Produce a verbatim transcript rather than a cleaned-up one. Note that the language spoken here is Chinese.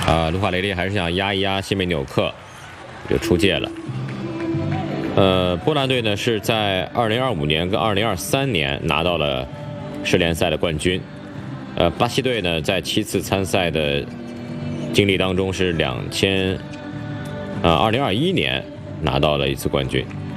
啊，卢卡雷利还是想压一压谢梅纽克，就出界了。呃，波兰队呢是在二零二五年跟二零二三年拿到了世联赛的冠军。呃，巴西队呢在七次参赛的经历当中是两千，呃，二零二一年拿到了一次冠军。